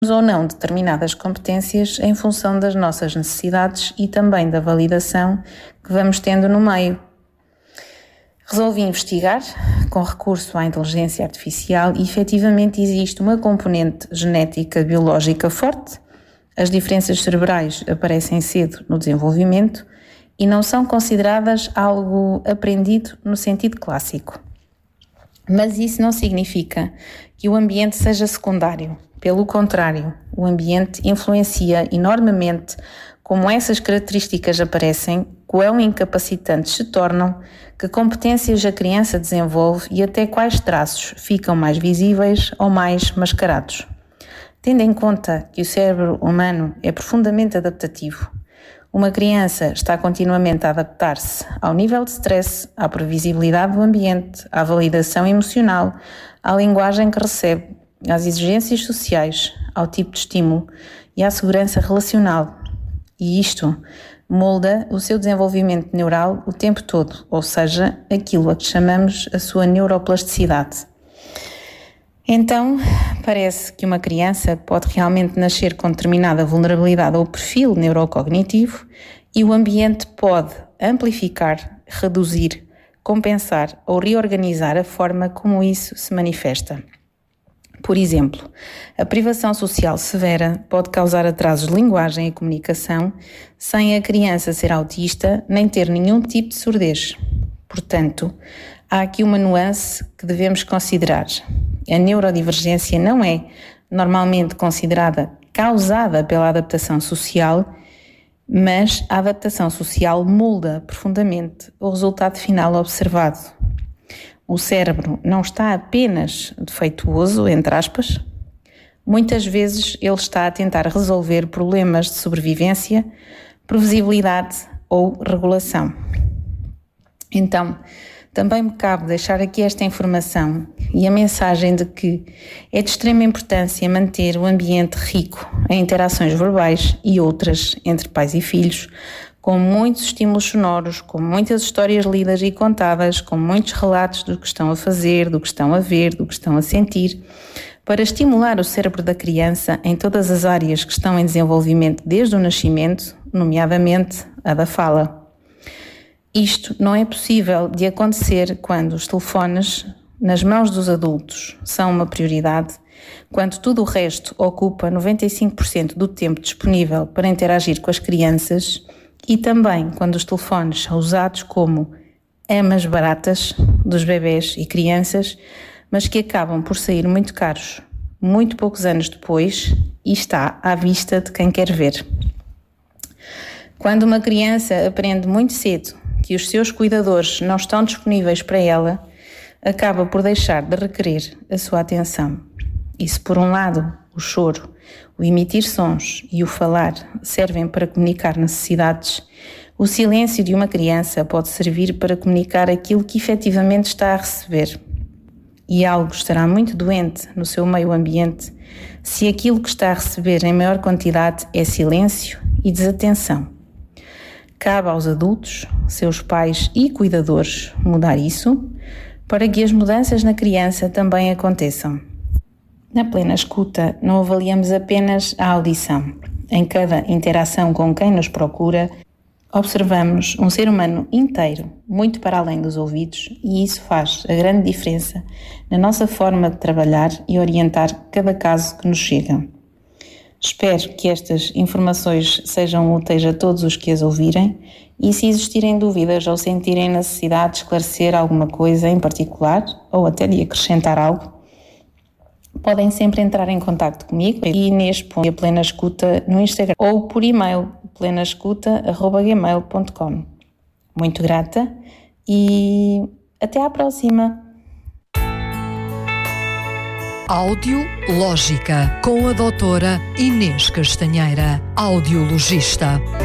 ou não determinadas competências em função das nossas necessidades e também da validação que vamos tendo no meio. Resolvi investigar, com recurso à inteligência artificial, e efetivamente existe uma componente genética biológica forte. As diferenças cerebrais aparecem cedo no desenvolvimento e não são consideradas algo aprendido no sentido clássico. Mas isso não significa que o ambiente seja secundário. Pelo contrário, o ambiente influencia enormemente como essas características aparecem, quão incapacitantes se tornam, que competências a criança desenvolve e até quais traços ficam mais visíveis ou mais mascarados. Tendo em conta que o cérebro humano é profundamente adaptativo, uma criança está continuamente a adaptar-se ao nível de stress, à previsibilidade do ambiente, à validação emocional, à linguagem que recebe, às exigências sociais, ao tipo de estímulo e à segurança relacional. E isto molda o seu desenvolvimento neural o tempo todo, ou seja, aquilo a que chamamos a sua neuroplasticidade. Então, parece que uma criança pode realmente nascer com determinada vulnerabilidade ao perfil neurocognitivo e o ambiente pode amplificar, reduzir, compensar ou reorganizar a forma como isso se manifesta. Por exemplo, a privação social severa pode causar atrasos de linguagem e comunicação sem a criança ser autista nem ter nenhum tipo de surdez. Portanto, há aqui uma nuance que devemos considerar. A neurodivergência não é normalmente considerada causada pela adaptação social, mas a adaptação social molda profundamente o resultado final observado. O cérebro não está apenas defeituoso, entre aspas, muitas vezes ele está a tentar resolver problemas de sobrevivência, previsibilidade ou regulação. Então, também me cabe deixar aqui esta informação e a mensagem de que é de extrema importância manter o ambiente rico em interações verbais e outras entre pais e filhos, com muitos estímulos sonoros, com muitas histórias lidas e contadas, com muitos relatos do que estão a fazer, do que estão a ver, do que estão a sentir, para estimular o cérebro da criança em todas as áreas que estão em desenvolvimento desde o nascimento, nomeadamente a da fala. Isto não é possível de acontecer quando os telefones nas mãos dos adultos são uma prioridade, quando tudo o resto ocupa 95% do tempo disponível para interagir com as crianças e também quando os telefones são usados como amas baratas dos bebés e crianças, mas que acabam por sair muito caros, muito poucos anos depois, e está à vista de quem quer ver. Quando uma criança aprende muito cedo que os seus cuidadores não estão disponíveis para ela, acaba por deixar de requerer a sua atenção. E se por um lado o choro, o emitir sons e o falar servem para comunicar necessidades, o silêncio de uma criança pode servir para comunicar aquilo que efetivamente está a receber. E algo estará muito doente no seu meio ambiente se aquilo que está a receber em maior quantidade é silêncio e desatenção. Cabe aos adultos, seus pais e cuidadores mudar isso para que as mudanças na criança também aconteçam. Na plena escuta, não avaliamos apenas a audição. Em cada interação com quem nos procura, observamos um ser humano inteiro, muito para além dos ouvidos, e isso faz a grande diferença na nossa forma de trabalhar e orientar cada caso que nos chega. Espero que estas informações sejam úteis a todos os que as ouvirem e, se existirem dúvidas ou sentirem necessidade de esclarecer alguma coisa em particular ou até de acrescentar algo, podem sempre entrar em contacto comigo e Inês a Plena Escuta no Instagram ou por e-mail plenascuta@gmail.com. Muito grata e até à próxima! Áudio Lógica, com a doutora Inês Castanheira, audiologista.